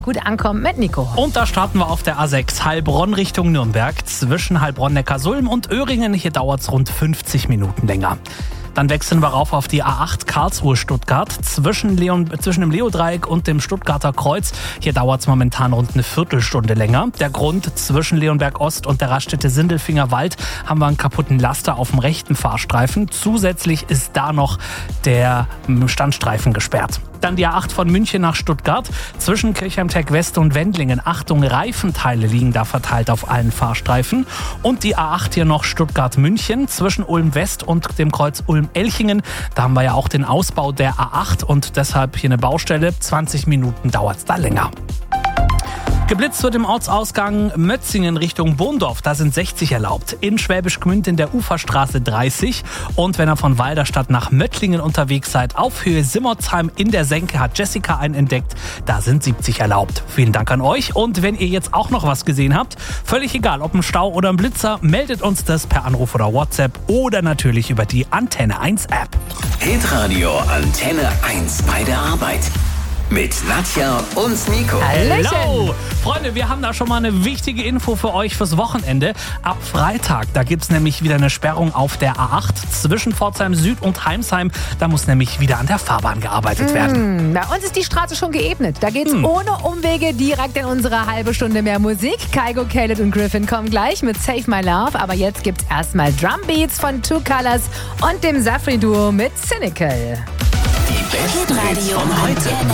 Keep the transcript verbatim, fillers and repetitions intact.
Gut ankommen mit Nico. Und da starten wir auf der A sechs Heilbronn Richtung Nürnberg. Zwischen Heilbronn-Neckarsulm und Öhringen. Hier dauert es rund fünfzig Minuten länger. Dann wechseln wir rauf auf die A acht Karlsruhe-Stuttgart zwischen, Leon, zwischen dem Leodreieck und dem Stuttgarter Kreuz. Hier dauert es momentan rund eine Viertelstunde länger. Der Grund: zwischen Leonberg Ost und der Raststätte Sindelfinger Wald haben wir einen kaputten Laster auf dem rechten Fahrstreifen. Zusätzlich ist da noch der Standstreifen gesperrt. Dann die A acht von München nach Stuttgart. Zwischen Kirchheim-Tech West und Wendlingen. Achtung, Reifenteile liegen da verteilt auf allen Fahrstreifen. Und die A acht hier noch Stuttgart-München. Zwischen Ulm West und dem Kreuz Ulm-Elchingen. Da haben wir ja auch den Ausbau der A acht und deshalb hier eine Baustelle. zwanzig Minuten dauert es da länger. Geblitzt wird im Ortsausgang Mötzingen Richtung Bohndorf. Da sind sechzig erlaubt. In Schwäbisch Gmünd in der Uferstraße dreißig. Und wenn ihr von Walderstadt nach Möttlingen unterwegs seid, auf Höhe Simmertsheim in der Senke hat Jessica einen entdeckt. Da sind siebzig erlaubt. Vielen Dank an euch. Und wenn ihr jetzt auch noch was gesehen habt, völlig egal, ob ein Stau oder ein Blitzer, meldet uns das per Anruf oder WhatsApp oder natürlich über die Antenne eins App. Hitradio Antenne eins bei der Arbeit. Mit Nadja und Nico. Hallo! Freunde, wir haben da schon mal eine wichtige Info für euch fürs Wochenende. Ab Freitag, da gibt es nämlich wieder eine Sperrung auf der A acht zwischen Pforzheim Süd und Heimsheim. Da muss nämlich wieder an der Fahrbahn gearbeitet werden. Mm, bei uns ist die Straße schon geebnet. Da geht's mm. ohne Umwege direkt in unsere halbe Stunde mehr Musik. Kygo, Khaled und Griffin kommen gleich mit Save My Love. Aber jetzt gibt's erstmal Drumbeats von Two Colors und dem Safri-Duo mit Cynical. Die besten Hits von heute.